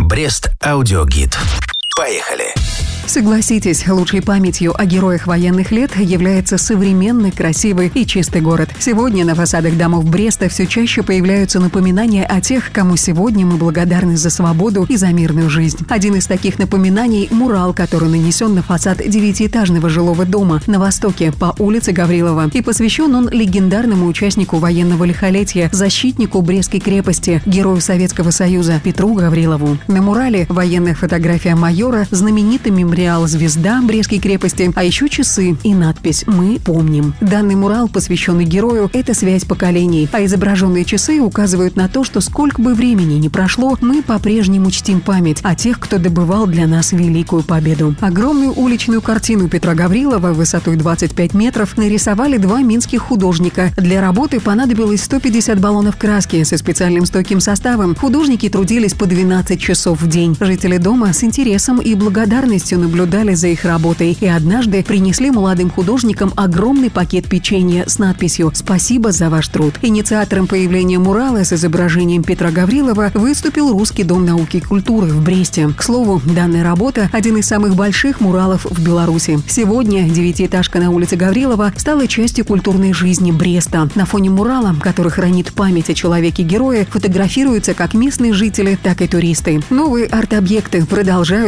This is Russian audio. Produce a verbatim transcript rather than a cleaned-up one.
Брест аудиогид. Поехали! Согласитесь, лучшей памятью о героях военных лет является современный, красивый и чистый город. Сегодня на фасадах домов Бреста все чаще появляются напоминания о тех, кому сегодня мы благодарны за свободу и за мирную жизнь. Один из таких напоминаний – мурал, который нанесен на фасад девятиэтажного жилого дома на востоке по улице Гаврилова. И посвящен он легендарному участнику военного лихолетия, защитнику Брестской крепости, герою Советского Союза Петру Гаврилову. На мурале военная фотография майора, знаменитый мемориал «Звезда» Брестской крепости, а еще часы и надпись «Мы помним». Данный мурал, посвященный герою, это связь поколений, а изображенные часы указывают на то, что сколько бы времени ни прошло, мы по-прежнему чтим память о тех, кто добывал для нас великую победу. Огромную уличную картину Петра Гаврилова высотой двадцать пять метров нарисовали два минских художника. Для работы понадобилось сто пятьдесят баллонов краски со специальным стойким составом. Художники трудились по двенадцать часов в день. Жители дома с интересом и благодарностью наблюдали за их работой и однажды принесли молодым художникам огромный пакет печенья с надписью «Спасибо за ваш труд». Инициатором появления мурала с изображением Петра Гаврилова выступил Русский дом науки и культуры в Бресте. К слову, данная работа – один из самых больших муралов в Беларуси. Сегодня девятиэтажка на улице Гаврилова стала частью культурной жизни Бреста. На фоне мурала, который хранит память о человеке-герое, фотографируются как местные жители, так и туристы. Новые арт-объекты продолжают